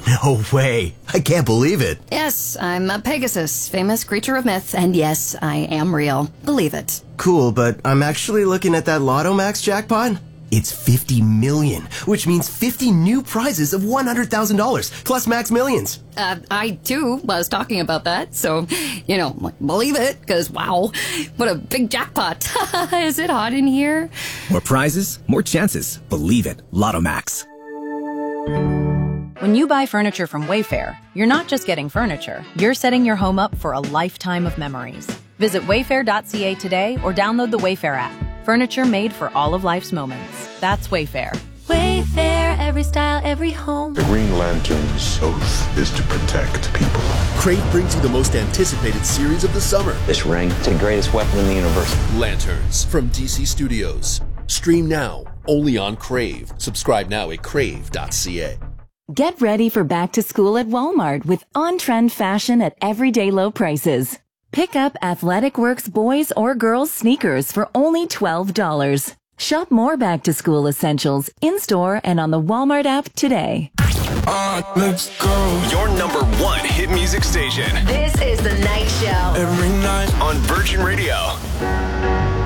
No way. I can't believe it. Yes, I'm a Pegasus, famous creature of myth, and yes, I am real. Believe it. Cool, but I'm actually looking at that Lotto Max jackpot. It's 50 million, which means 50 new prizes of $100,000 plus max millions. I too was talking about that, so, believe it, because wow, what a big jackpot. Is it hot in here? More prizes, more chances. Believe it. Lotto Max. When you buy furniture from Wayfair, you're not just getting furniture, you're setting your home up for a lifetime of memories. Visit wayfair.ca today or download the Wayfair app. Furniture made for all of life's moments. That's Wayfair. Wayfair, every style, every home. The Green Lantern's oath is to protect people. Crave brings you the most anticipated series of the summer. This ring is the greatest weapon in the universe. Lanterns from DC Studios. Stream now, only on Crave. Subscribe now at crave.ca. Get ready for back to school at Walmart with on-trend fashion at everyday low prices. Pick up Athletic Works boys or girls sneakers for only $12. Shop more back-to-school essentials in-store and on the Walmart app today. Let's go. Your number one hit music station. This is The Night Show. Every night on Virgin Radio.